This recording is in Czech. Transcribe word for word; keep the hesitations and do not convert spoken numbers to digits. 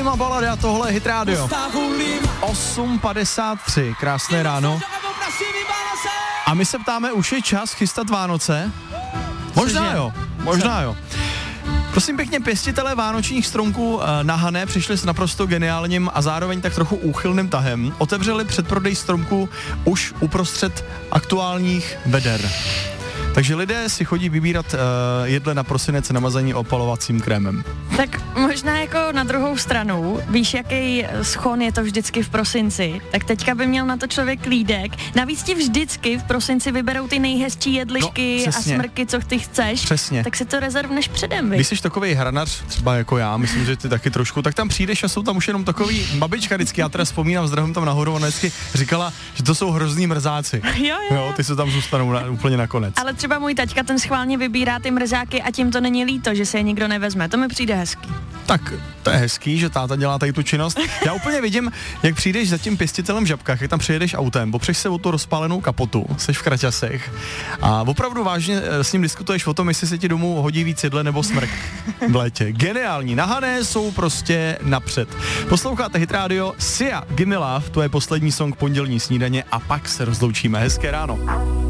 Alma Balady a tohle je Hit Radio. osm padesát tři, krásné ráno. A my se ptáme, už je čas chystat Vánoce? Možná jo, možná jo. Prosím pěkně, pěstitelé vánočních stromků na Hané přišli s naprosto geniálním a zároveň tak trochu úchylným tahem. Otevřeli předprodej stromků už uprostřed aktuálních veder. Takže lidé si chodí vybírat uh, jedle na prosinec namazaní opalovacím krémem. Tak možná jako na druhou stranu, víš, jaký schon je to vždycky v prosinci, tak teďka by měl na to člověk klídek. Navíc ti vždycky v prosinci vyberou ty nejhezčí jedličky no, a smrky, co ty chceš. Přesně. Tak si to rezervneš předem, víš. Když jsi takovej hranař, třeba jako já, myslím, že ty taky trošku, tak tam přijdeš a jsou tam už jenom takový babička vždycky, já teda vzpomínám s Drahom tam nahoru, ona vždycky říkala, že to jsou hrozný mrzáci. Jo, jo. Jo, ty se tam zůstanou na, úplně nakonec. Ale třeba můj taťka ten schválně vybírá ty mrzáky a tím to není líto, že se je nikdo nevezme. To mi přijde hezký. Tak to je hezký, že táta dělá tady tu činnost. Já úplně vidím, jak přijdeš za tím pěstitelem v Žabkách, jak tam přijedeš autem, popřeš se o tu rozpálenou kapotu, seš v kraťasech a opravdu vážně s ním diskutuješ o tom, jestli se ti domů hodí víc jedle nebo smrk v létě. Geniální. Na Hané jsou prostě napřed. Posloucháte Hit Radio, Sia, Gimme Love, to je poslední song pondělní snídaně a pak se rozloučíme. Hezké ráno.